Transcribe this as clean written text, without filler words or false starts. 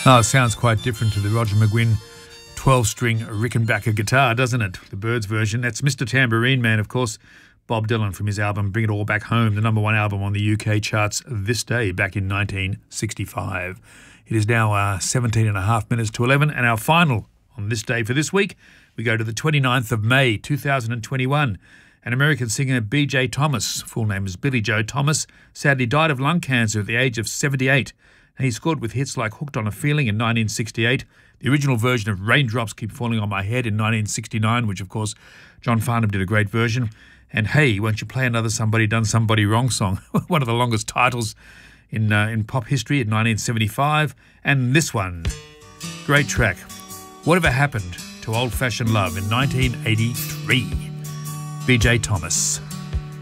Oh, it sounds quite different to the Roger McGuinn 12-string Rickenbacker guitar, doesn't it? The Byrds version. That's Mr. Tambourine Man, of course, Bob Dylan from his album Bring It All Back Home, the number one album on the UK charts this day, back in 1965. It is now 17 and a half minutes to 11, and our final on this day for this week, we go to the 29th of May, 2021. An American singer, B.J. Thomas, full name is Billy Joe Thomas, sadly died of lung cancer at the age of 78. And he scored with hits like Hooked on a Feeling in 1968, the original version of Raindrops Keep Falling on My Head in 1969, which, of course, John Farnham did a great version, and Hey, Won't You Play Another Somebody Done Somebody Wrong song, one of the longest titles in pop history in 1975, and this one, great track, Whatever Happened to Old Fashioned Love in 1983, B.J. Thomas.